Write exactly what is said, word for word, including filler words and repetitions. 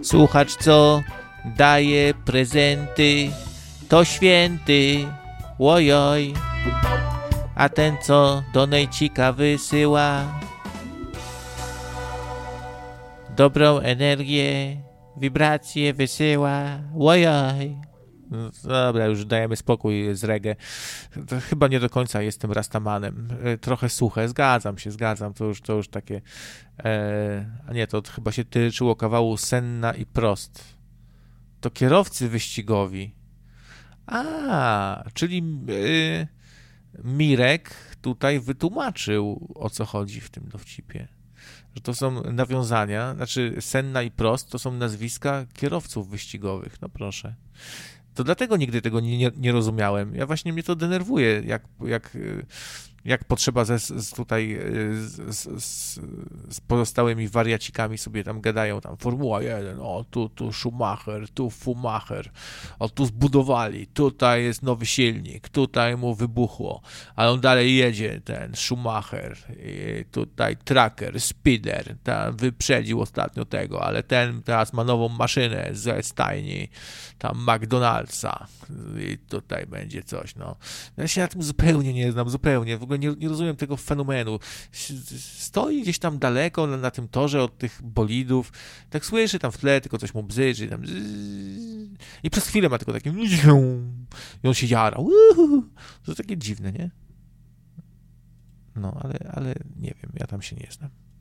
Słuchacz, co daje prezenty, to święty, ojoj. A ten, co donejcika wysyła dobrą energię, wibracje wysyła, ojoj. No, dobra, już dajemy spokój z reggae. To chyba nie do końca jestem rastamanem. Trochę suche, zgadzam się, zgadzam. To już, to już takie... E, a nie, to chyba się tyczyło kawału Senna i Prost. To kierowcy wyścigowi. A, czyli y, Mirek tutaj wytłumaczył, o co chodzi w tym dowcipie. Że to są nawiązania, znaczy Senna i Prost to są nazwiska kierowców wyścigowych. No proszę. To dlatego nigdy tego nie, nie, nie rozumiałem. Ja właśnie mnie to denerwuje, jak, jak, jak potrzeba ze, z tutaj z, z, z pozostałymi wariacikami sobie tam gadają, tam Formuła jeden, o tu, tu Schumacher, tu Fumacher, o tu zbudowali, tutaj jest nowy silnik, tutaj mu wybuchło, ale on dalej jedzie, ten Schumacher, i tutaj Tracker, Speeder, tam wyprzedził ostatnio tego, ale ten teraz ma nową maszynę ze stajni, tam McDonald'sa i tutaj będzie coś, no. Ja się na tym zupełnie nie znam, zupełnie, w ogóle nie, nie rozumiem tego fenomenu. Stoi gdzieś tam daleko na, na tym torze od tych bolidów, tak słyszy tam w tle, tylko coś mu bzyczy, tam i przez chwilę ma tylko takie i on się jara. To takie dziwne, nie? No, ale, ale nie wiem, ja tam się nie znam.